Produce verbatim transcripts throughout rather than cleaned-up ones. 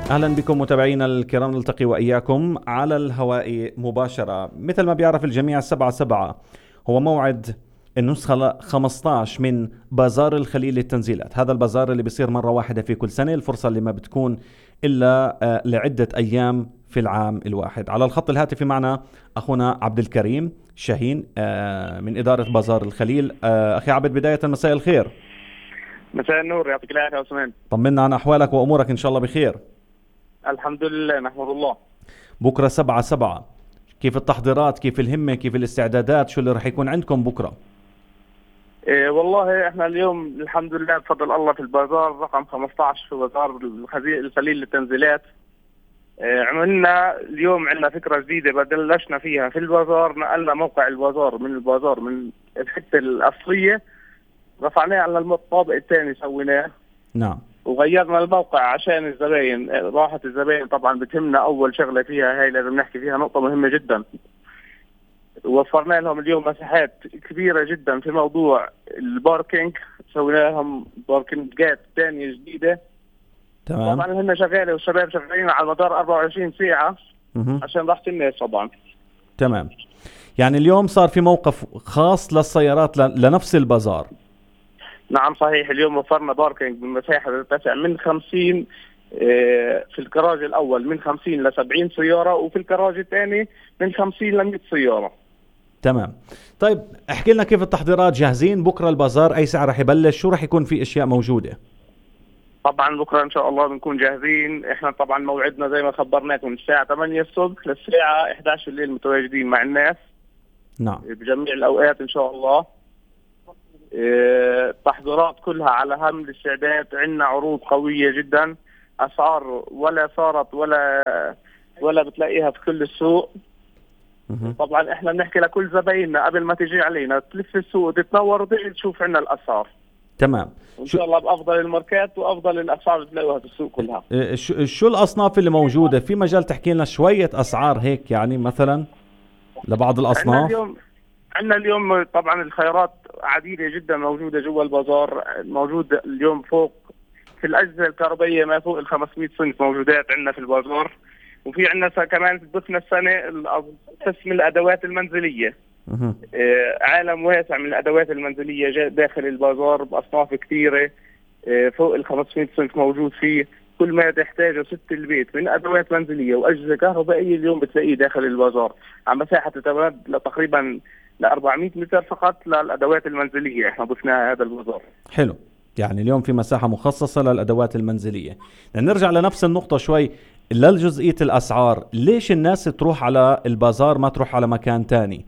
أهلا بكم متابعينا الكرام، نلتقي وإياكم على الهواء مباشرة. مثل ما بيعرف الجميع، سبعة سبعة هو موعد النسخة خمسة عشر من بازار الخليل للتنزيلات. هذا البازار اللي بيصير مرة واحدة في كل سنة، الفرصة اللي ما بتكون إلا آه، لعدة أيام في العام الواحد. على الخط الهاتفي معنا أخونا عبد الكريم شاهين آه، من إدارة بازار الخليل. آه، أخي عبد، بداية مساء الخير. مساء النور، يعطيك العافية عثمان. طمنا عن أحوالك وأمورك، إن شاء الله بخير. الحمد لله، نحمد الله. بكرة سبعة سبعة، كيف التحضيرات، كيف الهمة، كيف الاستعدادات، شو اللي رح يكون عندكم بكرة؟ إيه والله احنا اليوم الحمد لله بفضل الله في البازار رقم خمسة عشر في بازار الخزي- الخليل للتنزيلات. إيه عملنا اليوم عندنا فكرة جديدة بدلشنا فيها في البازار، نقلنا موقع البازار من البازار من الحتة الأصلية، رفعناه على الطابق الثاني سويناه، نعم. وغيرنا الموقع عشان الزباين، راحة الزباين طبعا بتهمنا. أول شغلة فيها هاي لازم نحكي فيها، نقطة مهمة جدا. وفرنا لهم اليوم مساحات كبيرة جدا في موضوع الباركينج، سوينا لهم باركينجات ثانية جديدة. تمام. طبعا هن شغالة والشباب شغالين على مدار أربعة وعشرين ساعة مه. عشان راحة الناس طبعا. تمام. يعني اليوم صار في موقف خاص للسيارات ل... لنفس البازار. نعم صحيح، اليوم وفرنا باركينج بمساحة تتسع من خمسين آه، في الكراج الأول من خمسين ل سبعين سيارة، وفي الكراج الثاني من خمسين ل مئة سيارة. تمام. طيب احكي لنا كيف التحضيرات، جاهزين بكرة البازار أي ساعة رح يبلش، شو رح يكون في أشياء موجودة؟ طبعا بكره ان شاء الله بنكون جاهزين. احنا طبعا موعدنا زي ما خبرناكم الساعه ثمانية الصبح للساعه إحدى عشر الليل متواجدين مع الناس نعم. بجميع الاوقات ان شاء الله. إيه، التحضيرات كلها على هم الاستعداد. عندنا عروض قويه جدا، اسعار ولا صارت ولا ولا بتلاقيها في كل السوق. مه. طبعا احنا بنحكي لكل زبايننا قبل ما تيجي علينا تلف السوق وتتنور وتيجي تشوف عنا الاسعار، تمام. وان شو شاء الله بافضل الماركات وافضل الاسعار اللي بتلاقوها في السوق كلها. إيه، شو شو الأصناف اللي موجودة؟ في مجال تحكي لنا شوية أسعار هيك يعني مثلا لبعض عندنا الأصناف؟ اليوم عندنا اليوم طبعا الخيارات عديدة جدا موجودة جوا البازار. موجود اليوم فوق في الأجهزة الكهربائية ما فوق ال خمسمئة صنف موجودات عندنا في البازار. وفي عندنا س- كمان ضفنا السنة ال- قسم الأدوات المنزلية. مه. آه، عالم واسع من الأدوات المنزلية جا- داخل البازار بأصناف كثيرة. آه، فوق ال خمسمئة صنف موجود فيه كل ما تحتاجه ست البيت من أدوات منزلية وأجهزة كهربائية. اليوم بتلاقيه داخل البازار على مساحة تتمد لتقريبا ل أربعمئة متر فقط للأدوات المنزلية احنا ضفناها هذا البازار. حلو. يعني اليوم في مساحة مخصصة للأدوات المنزلية. نرجع لنفس النقطة شوي، للجزئية الأسعار. ليش الناس تروح على البازار ما تروح على مكان تاني؟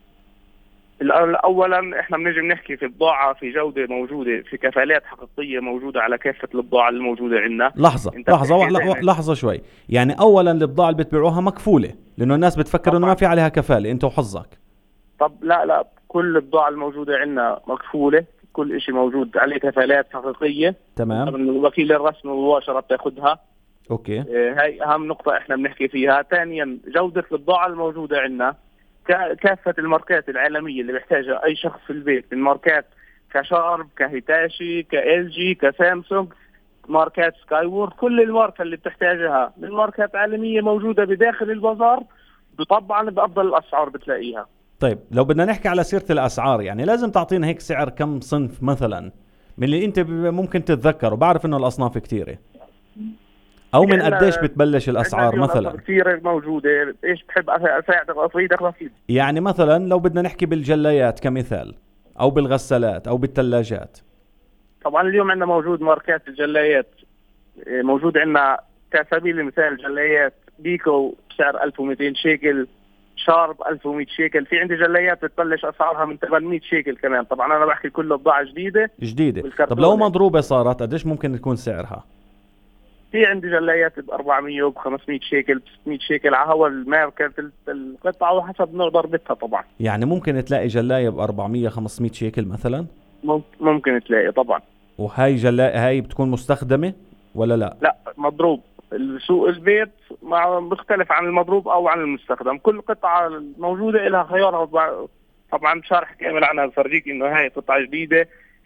الأول- أولا احنا بنجي بنحكي في بضاعة في جودة موجودة، في كفالات حقيقية موجودة على كافة البضاعة الموجودة عندنا. لحظة انت لحظة بتحكي وح- دائما. لحظة شوي. يعني أولا البضاعة اللي بتبيعوها مكفولة، لأنه الناس بتفكر إنه ما طبعا. في عليها كفالة، أنت وحظك. طب لا لا، كل البضاعة الموجودة عندنا مكفولة، كل شيء موجود عليه كفالات حقيقية. تمام. من الوكيل الرسمي مباشرة بتاخذها. أوكي. إيه، هاي أهم نقطة إحنا بنحكي فيها. ثانيا جودة البضاعة الموجودة عندنا، كا- كافة الماركات العالمية اللي بيحتاجها أي شخص في البيت، من ماركات كشارب كهيتاشي كال جي كسامسونج، ماركات سكاي وورد، كل الماركة اللي بتحتاجها من ماركات عالمية موجودة بداخل البازار. طبعا بأفضل الأسعار بتلاقيها. طيب لو بدنا نحكي على سيرة الأسعار، يعني لازم تعطينا هيك سعر كم صنف مثلا من اللي أنت ب- ممكن تتذكره. بعرف إنه الأصناف كتيرة، أو في من قديش عندنا بتبلش عندنا الأسعار اليوم أسعار مثلا؟ كثيرة موجودة. إيش بتحب أف- أساعدك أفيدك بسيط. يعني مثلا لو بدنا نحكي بالجلايات كمثال، او بالغسالات او بالثلاجات. طبعا اليوم عندنا موجود ماركات الجلايات. إيه، موجود عندنا كسبيل المثال جلايات بيكو بسعر ألف ومئتين شيكل، شارب ألف ومئة شيكل. في عندي جلايات بتبلش اسعارها من ثمانمئة شيكل كمان. طبعا انا بحكي كله بضاعه جديده جديدة. طب لو بالكرتونه. مضروبة صارت قديش ممكن تكون سعرها؟ في عندي جلايات ب أربعمئة وب خمسمئة شيكل ب ستمئة شيكل على هوا الماركه القطعه وحسب نوع ضربتها طبعا. يعني ممكن تلاقي جلاية ب أربعمية خمسمية شيكل مثلا؟ ممكن ممكن تلاقي طبعا. وهاي جلاية هاي بتكون مستخدمة ولا لا؟ لا مضروب. السوق البيت مع مختلف عن المضروب او عن المستخدم. كل قطعه موجوده لها خيارها. طبعا شرح كامل عنها بفرجيك انه هاي قطعه جديده،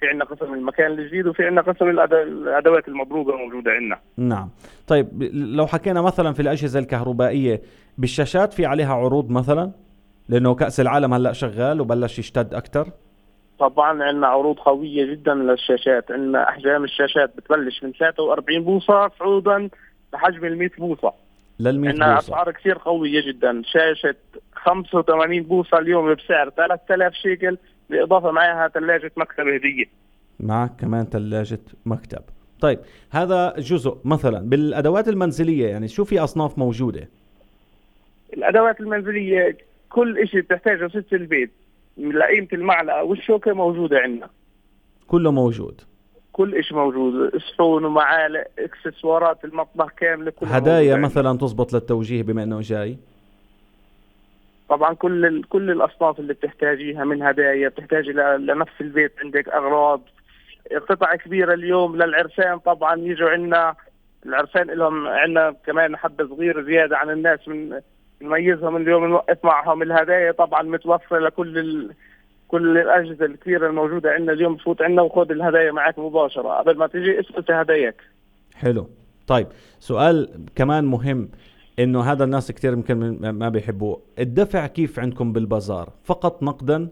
في عندنا قسم المكان الجديد وفي عندنا قسم الأد- الأدوات المضروبة موجودة عندنا. نعم. طيب لو حكينا مثلا في الأجهزة الكهربائية بالشاشات في عليها عروض مثلا، لأنه كأس العالم هلأ شغال وبلش يشتد أكتر. طبعا عندنا عروض قوية جدا للشاشات، عندنا أحجام الشاشات بتبلش من ثلاثة وأربعين بوصة صعودا لحجم ال مئة بوصة. للمئة عندنا بوصة. أسعار كثير قوية جدا، شاشة خمسة وثمانين بوصة اليوم بسعر ثلاثة آلاف شيكل، بالإضافة معها ثلاجة مكتب هدية. معك كمان ثلاجة مكتب. طيب هذا جزء. مثلا بالأدوات المنزلية يعني شو في أصناف موجودة؟ الأدوات المنزلية كل شيء بتحتاجه ست البيت، من قيمة المعلقة والشوكة موجودة عندنا. كله موجود. كل شيء موجود، صحون ومعالق، اكسسوارات المطبخ كاملة كلها هدايا موجودة مثلا عندنا. تزبط للتوجيه بما أنه جاي؟ طبعا كل ال... كل الأصناف اللي بتحتاجيها من هدايا، بتحتاجي ل... لنفس البيت عندك أغراض، قطع كبيرة اليوم للعرسان. طبعا يجوا عندنا العرسان لهم عندنا كمان حبة صغير زيادة عن الناس، من نميزهم اليوم نوقف معهم الهدايا. طبعا متوفرة لكل ال... كل الأجهزة الكبيرة الموجودة عندنا اليوم. بفوت عندنا وخذ الهدايا معك مباشرة قبل ما تيجي اسقط هداياك. حلو. طيب سؤال كمان مهم، انه هذا الناس كتير يمكن من- ما بيحبوه. الدفع كيف عندكم بالبازار؟ فقط نقدا؟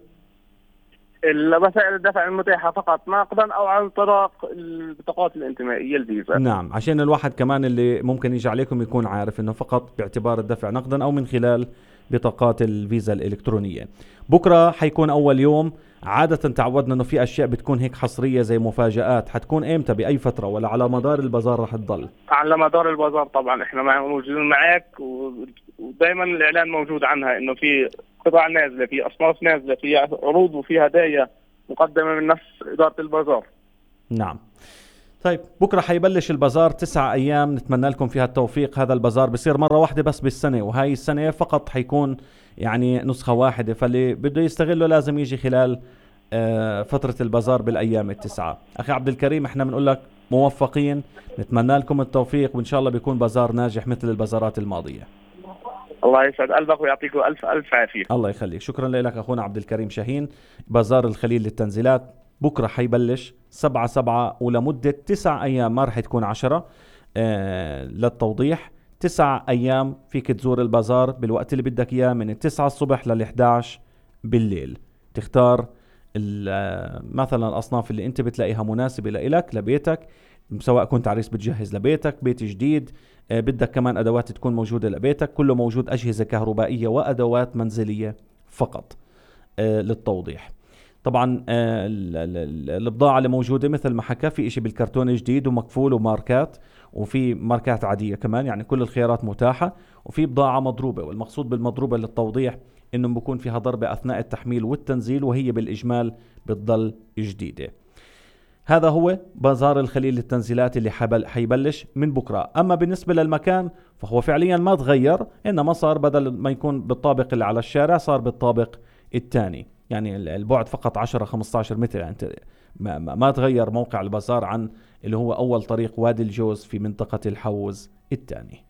وسائل الدفع المتاحة فقط نقدا أو عن طريق البطاقات الانتمائية الفيزا. نعم، عشان الواحد كمان اللي ممكن يجي عليكم يكون عارف انه فقط باعتبار الدفع نقدا او من خلال بطاقات الفيزا الالكترونية. بكرة حيكون اول يوم. عادة تعودنا انه في اشياء بتكون هيك حصرية زي مفاجآت. حتكون امتى باي فترة ولا على مدار البازار رح تضل؟ على مدار البازار طبعا احنا مع- موجودين معك، و- ودائما الاعلان موجود عنها انه في قطع نازله، في اصناف نازله، في عروض وفي هدايا مقدمه من نفس اداره البازار. نعم. طيب بكرة حيبلش البازار تسعة أيام، نتمنى لكم فيها التوفيق. هذا البازار بصير مرة واحدة بس بالسنة، وهاي السنة فقط حيكون يعني نسخة واحدة، فاللي بده يستغله لازم يجي خلال آه، فترة البازار بالأيام التسعة. أخي عبد الكريم احنا بنقول لك موفقين، نتمنى لكم التوفيق، وإن شاء الله بيكون بازار ناجح مثل البازارات الماضية. الله يسعد قلبك ويعطيكم الف الف عافيه. الله يخليك. شكرا لك أخونا عبد الكريم شاهين. بازار الخليل للتنزيلات بكرة حيبلش سبعة سبعة ولمدة تسع أيام، ما رح تكون عشرة. آه للتوضيح تسع أيام فيك تزور البازار بالوقت اللي بدك إياه، من التسعة الصبح للإحداش بالليل. تختار مثلا الأصناف اللي أنت بتلاقيها مناسبة لإلك لبيتك، سواء كنت عريس بتجهز لبيتك بيت جديد، آه بدك كمان أدوات تكون موجودة لبيتك، كله موجود. أجهزة كهربائية وأدوات منزلية فقط. آه للتوضيح طبعا آه البضاعة اللي موجودة مثل ما حكى، في اشي بالكرتون جديد ومقفول وماركات، وفي ماركات عادية كمان، يعني كل الخيارات متاحة. وفي بضاعة مضروبة، والمقصود بالمضروبة للتوضيح انه بكون فيها ضربة اثناء التحميل والتنزيل، وهي بالاجمال بتضل جديدة. هذا هو بازار الخليل للتنزيلات اللي حيبلش من بكرة. أما بالنسبة للمكان فهو فعليا ما تغير، إنما صار بدل ما يكون بالطابق اللي على الشارع صار بالطابق الثاني، يعني البعد فقط عشرة خمسة عشر متر. يعني ما, ما تغير موقع البازار عن اللي هو أول طريق وادي الجوز في منطقة الحوز الثاني.